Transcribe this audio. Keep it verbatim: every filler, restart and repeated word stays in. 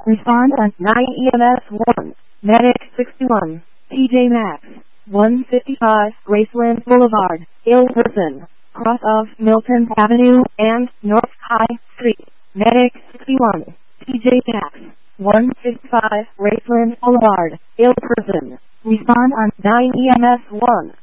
Respond on nine E M S one. Medic sixty-one. T J Maxx. one fifty-five Graceland Boulevard, ill person. Cross of Milton Avenue and North High Street. Medic sixty-one. T J Maxx. one fifty-five Graceland Boulevard, ill person. Respond on nine E M S one.